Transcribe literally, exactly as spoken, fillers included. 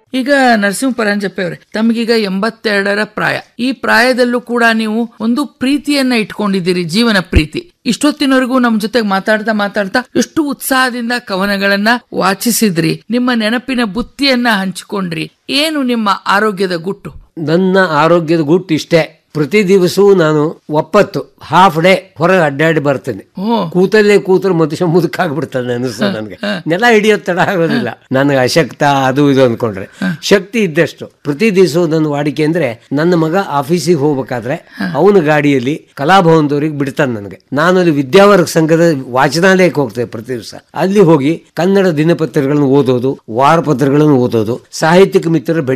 ಈಗ ನರಸಿಂಹ ಪರಂಜಪ್ಪೆ ಅವರೇ, ತಮಗೀಗ ಎಂಬತ್ತೆರಡರ ಪ್ರಾಯ. ಈ ಪ್ರಾಯದಲ್ಲೂ ಕೂಡ ನೀವು ಒಂದು ಪ್ರೀತಿಯನ್ನ ಇಟ್ಕೊಂಡಿದ್ದೀರಿ, ಜೀವನ ಪ್ರೀತಿ. ಇಷ್ಟೊತ್ತಿನವರೆಗೂ ನಮ್ ಜೊತೆಗೆ ಮಾತಾಡ್ತಾ ಮಾತಾಡ್ತಾ ಎಷ್ಟು ಉತ್ಸಾಹದಿಂದ ಕವನಗಳನ್ನ ವಾಚಿಸಿದ್ರಿ, ನಿಮ್ಮ ನೆನಪಿನ ಬುತ್ತಿಯನ್ನ ಹಂಚಿಕೊಂಡ್ರಿ. ಏನು ನಿಮ್ಮ ಆರೋಗ್ಯದ ಗುಟ್ಟು? ನನ್ನ ಆರೋಗ್ಯದ ಗುಟ್ಟು ಇಷ್ಟೇ, ಪ್ರತಿ ದಿವಸವೂ ನಾನು ಒಪ್ಪತ್ತು ಹಾಫ್ ಡೇ ಹೊರಗೆ ಅಡ್ಡಾಡಿ ಬರ್ತೇನೆ. ಕೂತಲ್ಲೇ ಕೂತರು ಮನುಷ್ಯ ಮುದುಕಾಗ್ಬಿಡ್ತಾನೆ ಅನಿಸ್ತ ನನಗೆ. ನೆಲ ಹಿಡಿಯೋದು ತಡ ಆಗೋದಿಲ್ಲ ನನಗೆ, ಅಶಕ್ತ ಅದು ಇದು ಅಂದ್ಕೊಂಡ್ರೆ. ಶಕ್ತಿ ಇದ್ದಷ್ಟು ಪ್ರತಿ ದಿವಸ ನನ್ನ ವಾಡಿಕೆ ಅಂದ್ರೆ, ನನ್ನ ಮಗ ಆಫೀಸಿಗೆ ಹೋಗ್ಬೇಕಾದ್ರೆ ಅವನ ಗಾಡಿಯಲ್ಲಿ ಕಲಾಭವನದವ್ರಿಗೆ ಬಿಡ್ತಾನೆ ನನಗೆ. ನಾನು ಅಲ್ಲಿ ವಿದ್ಯಾವರ್ಗ ಸಂಘದ ವಾಚನಾಲಯಕ್ಕೆ ಹೋಗ್ತೇವೆ ಪ್ರತಿ ದಿವಸ. ಅಲ್ಲಿ ಹೋಗಿ ಕನ್ನಡ ದಿನಪತ್ರಿಕೆಗಳನ್ನು ಓದೋದು, ವಾರ ಪತ್ರಗಳನ್ನು ಓದೋದು, ಸಾಹಿತ್ಯಿಕ ಮಿತ್ರರ